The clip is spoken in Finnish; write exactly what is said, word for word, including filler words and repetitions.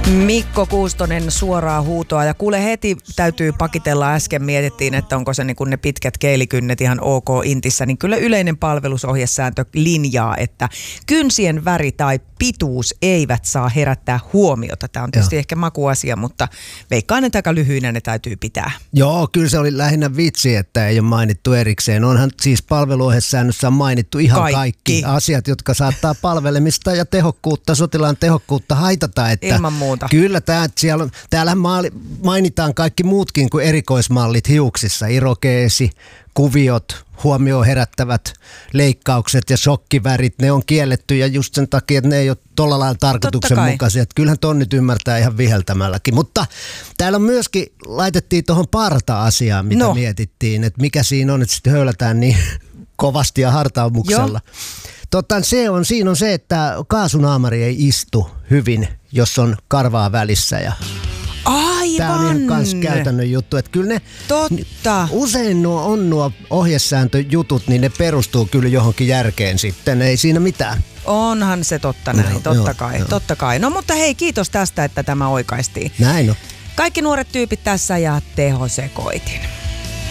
Mikko Kuustonen suoraa huutoa ja kuule heti täytyy pakitella. Äsken mietittiin, että onko se niin kuin ne pitkät keilikynnet ihan ok intissä, niin kyllä yleinen palvelusohjesääntö linjaa, että kynsien väri tai pituus eivät saa herättää huomiota. Tämä on tietysti Joo. ehkä makuasia, mutta veikkaan, että aika lyhyinä ne täytyy pitää. Joo, kyllä se oli lähinnä vitsi, että ei ole mainittu erikseen. Onhan siis palveluohjesäännössä on mainittu ihan kaikki. kaikki asiat, jotka saattaa palvelemista ja tehokkuutta, sotilaan tehokkuutta haitata. Että ilman muuta. Kyllä, tää, siellä on, täällä mainitaan kaikki muutkin kuin erikoismallit hiuksissa, irokeesi, kuviot, huomioon herättävät leikkaukset ja shokkivärit, ne on kielletty ja just sen takia, että ne ei ole tuolla lailla tarkoituksenmukaisia. Kyllähän ton nyt ymmärtää ihan viheltämälläkin. Mutta täällä on myöskin, laitettiin tuohon parta-asiaan, mitä no. mietittiin, että mikä siinä on, että sitten höylätään niin kovasti ja hartaumuksella. Joo. Totta, se on, siinä on se, että kaasunaamari ei istu hyvin, jos on karvaa välissä ja aivan. Tämä on ihan kans käytännön juttu, että kyllä ne totta. Usein nuo on nuo ohjesääntöjutut, niin ne perustuu kyllä johonkin järkeen sitten, ei siinä mitään. Onhan se totta näin, no, totta joo, kai, joo. totta kai. No mutta hei, kiitos tästä, että tämä oikaistiin. Näin on. Kaikki nuoret tyypit tässä ja tehosekoitin.